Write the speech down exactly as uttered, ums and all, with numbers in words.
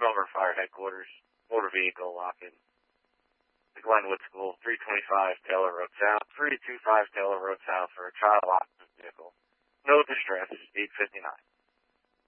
Montgomery Fire Headquarters, motor vehicle lock-in. The Glenwood School, three twenty-five Taylor Road South, three two five Taylor Road South for a child locked vehicle. No distress, eight fifty-nine.